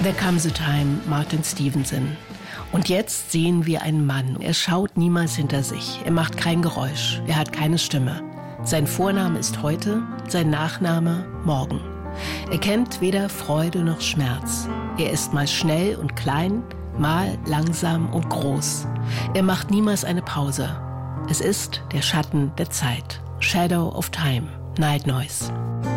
There Comes a Time, Martin Stevenson. Und jetzt sehen wir einen Mann. Er schaut niemals hinter sich. Er macht kein Geräusch. Er hat keine Stimme. Sein Vorname ist heute, sein Nachname morgen. Er kennt weder Freude noch Schmerz. Er ist mal schnell und klein, mal langsam und groß. Er macht niemals eine Pause. Es ist der Schatten der Zeit. Shadow of Time. Night Noise.